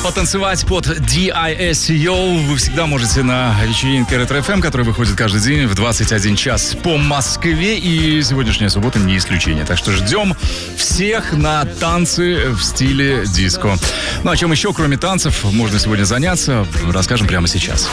Потанцевать под DISCO вы всегда можете на вечеринке Ретро-ФМ, которая выходит каждый день в 21 час по Москве. И сегодняшняя суббота не исключение. Так что ждем всех на танцы в стиле диско. Ну а чем еще, кроме танцев, можно сегодня заняться, расскажем прямо сейчас.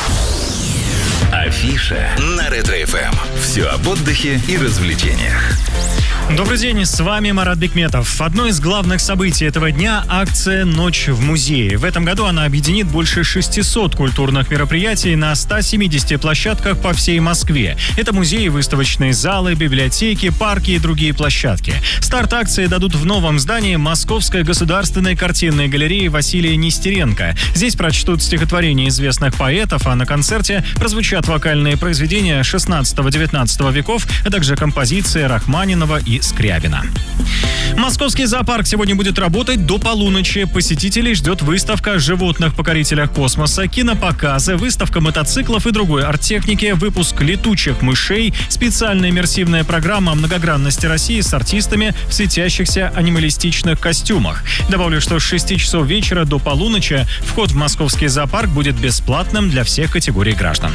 Афиша на Ретро-ФМ. Все об отдыхе и развлечениях. Добрый день, с вами Марат Бекметов. Одно из главных событий этого дня – акция «Ночь в музее». В этом году она объединит больше 600 культурных мероприятий на 170 площадках по всей Москве. Это музеи, выставочные залы, библиотеки, парки и другие площадки. Старт акции дадут в новом здании Московской государственной картинной галереи Василия Нестеренко. Здесь прочтут стихотворения известных поэтов, а на концерте прозвучат вокальные произведения 16-19 веков, а также композиции Рахманинова и Скрябина. Московский зоопарк сегодня будет работать до полуночи. Посетителей ждет выставка о животных-покорителях космоса, кинопоказы, выставка мотоциклов и другой арт-техники, выпуск летучих мышей, специальная иммерсивная программа о многогранности России с артистами в светящихся анималистичных костюмах. Добавлю, что с 6 часов вечера до полуночи вход в московский зоопарк будет бесплатным для всех категорий граждан.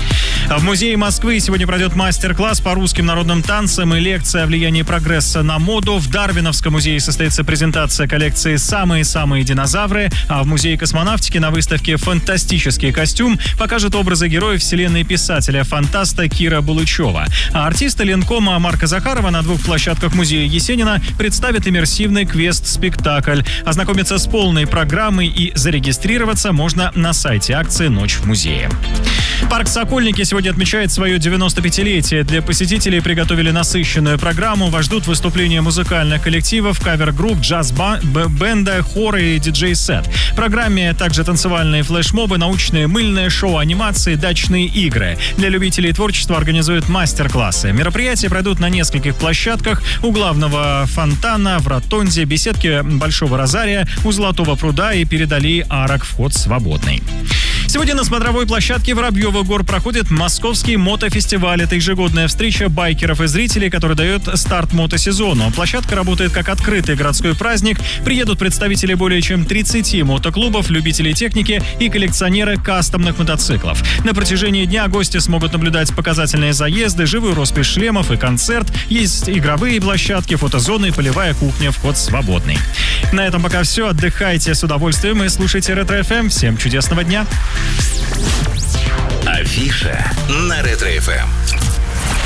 В музее Москвы сегодня пройдет мастер-класс по русским народным танцам и лекция о влиянии прогресса на моду. В Дарвиновском музее состоится презентация коллекции «Самые-самые динозавры», а в музее космонавтики на выставке «Фантастический костюм» покажут образы героев вселенной писателя-фантаста Кира Булычева. А артисты Ленкома Марка Захарова на 2 площадках музея Есенина представят иммерсивный квест-спектакль. Ознакомиться с полной программой и зарегистрироваться можно на сайте акции «Ночь в музее». Парк «Сокольники» сегодня отмечает свое 95-летие. Для посетителей приготовили насыщенную программу. Вас ждут выступления музыкальных коллективов, кавер-групп, джаз-бенда, хоры и диджей-сет. В программе также танцевальные флешмобы, научные мыльные шоу, анимации, дачные игры. Для любителей творчества организуют мастер-классы. Мероприятия пройдут на нескольких площадках: у главного фонтана, в ротонде, беседке Большого Розария, у Золотого пруда и перед аллеей арок вход свободный. Сегодня на смотровой площадке Воробьевых гор проходит Московский мотофестиваль. Это ежегодная встреча байкеров и зрителей, который дает старт мотосезону. Площадка работает как открытый городской праздник. Приедут представители более чем 30 мотоклубов, любителей техники и коллекционеры кастомных мотоциклов. На протяжении дня гости смогут наблюдать показательные заезды, живую роспись шлемов и концерт. Есть игровые площадки, фотозоны и полевая кухня. Вход свободный. На этом пока все. Отдыхайте с удовольствием и слушайте Ретро-ФМ. Всем чудесного дня! Афиша на Ретро-ФМ.